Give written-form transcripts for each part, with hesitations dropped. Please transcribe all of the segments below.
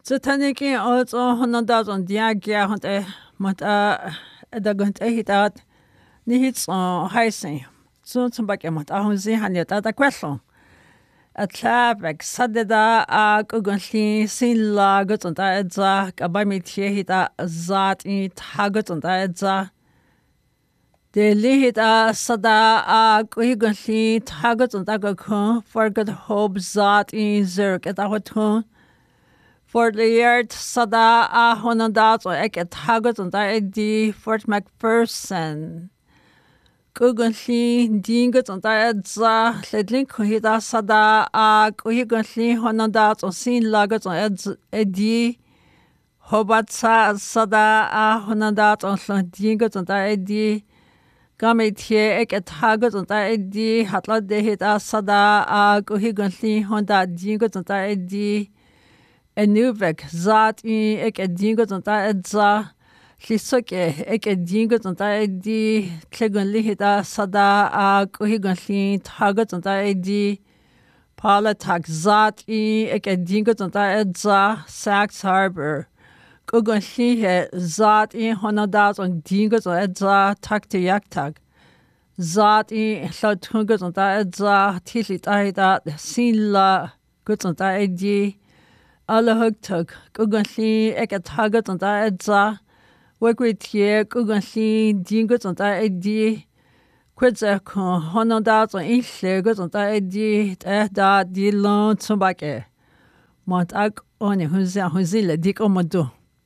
Zetanekin also 100,000 diagia hunte mat edagant ehitat nihits heisen. So zum Beispiel mat ahunzi hanjet da kwello. Atlabek sadeda a gugunli sin lagut und edza kabamit hita zat in tagut und edza. De lihita sada a gugunli tagut und agakun forget hope zat in zirk etahotun. For the year sada a honandat og ek tagut und di Fort McPherson. Gugunli dingut und edza ledlin kuhida sada a gugunli honandat og sin lagut og edi hobatsa sada a honandat og dingut und edi gamit hier ek tagut und edi hatla dehida sada a gugunli honda dingut und edi Enuvek zat in ek dingut und edza Lisoke ek dingut und edi klegun lihida sada a kuhigunli tagut und edi Palatak zat in ek dingut und edza Sachs Harbor Kugunli zat in honadat und dingut und edza takte yaktag zat in lautungut und edza tilit aida sinla gut und edi alle hugtug Kugunli ek tagut und edza Wegwit hier Kugunli dingut und edi Quidze kon honondat und inschlegut und edi da die Lohn zum Backe. Mont ak ohne Husile dik omodu.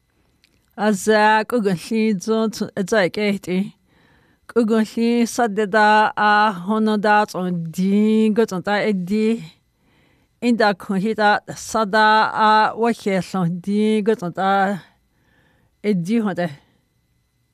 Azak Kugunli zont etzek ehti. Kugunli sadeda a honondat und dingut und edi Inda kun hita sada a wacheslon dingut und edi honde.